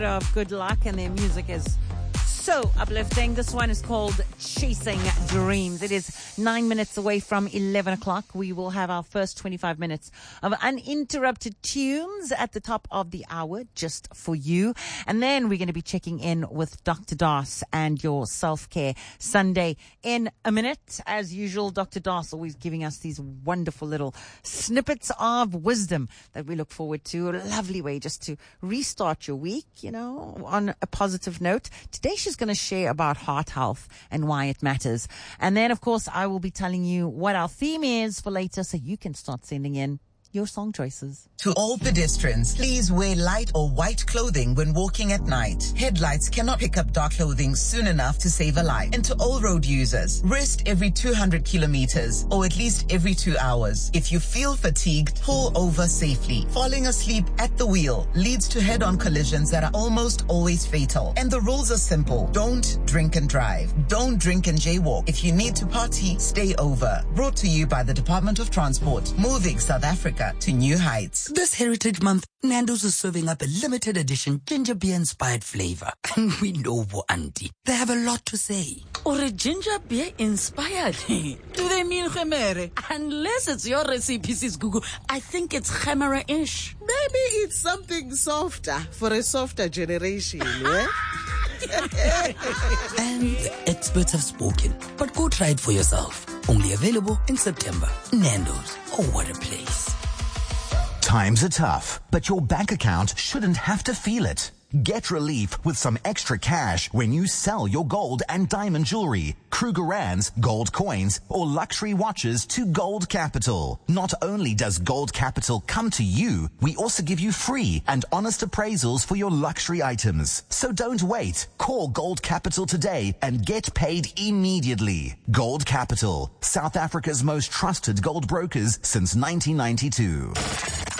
Of Good Luck, and their music is so uplifting. This one is called Chasing Dreams. It is 9 minutes away from 11 o'clock. We will have our first 25 minutes of uninterrupted tunes at the top of the hour just for you. And then we're going to be checking in with Dr. Das and your self-care Sunday in a minute. As usual, Dr. Das always giving us these wonderful little snippets of wisdom that we look forward to. A lovely way just to restart your week, on a positive note. Today she's going to share about heart health and why it matters. And then, of course, I will be telling you what our theme is for later so you can start sending in your song choices. To all pedestrians, please wear light or white clothing when walking at night. Headlights cannot pick up dark clothing soon enough to save a life. And to all road users, rest every 200 kilometers or at least every 2 hours. If you feel fatigued, pull over safely. Falling asleep at the wheel leads to head-on collisions that are almost always fatal. And the rules are simple. Don't drink and drive. Don't drink and jaywalk. If you need to party, stay over. Brought to you by the Department of Transport, moving South Africa to new heights. This Heritage Month, Nando's is serving up a limited edition ginger beer inspired flavor. And we know, Auntie, they have a lot to say. Or a ginger beer inspired? Do they mean Khemere? Unless it's your recipe, Sis Google, I think it's Khemere-ish. Maybe it's something softer for a softer generation, yeah? And the experts have spoken. But go try it for yourself. Only available in September. Nando's. Oh, what a place. Times are tough, but your bank account shouldn't have to feel it. Get relief with some extra cash when you sell your gold and diamond jewelry, Krugerrands, gold coins, or luxury watches to Gold Capital. Not only does Gold Capital come to you, we also give you free and honest appraisals for your luxury items. So don't wait. Call Gold Capital today and get paid immediately. Gold Capital, South Africa's most trusted gold brokers since 1992.